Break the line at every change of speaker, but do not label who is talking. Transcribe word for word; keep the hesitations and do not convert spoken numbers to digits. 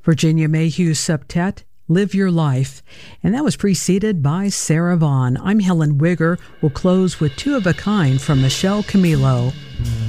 Virginia Mayhew Septet, Live Your Life. And that was preceded by Sarah Vaughan. I'm Helen Wigger. We'll close with Two of a Kind from Michelle Camilo.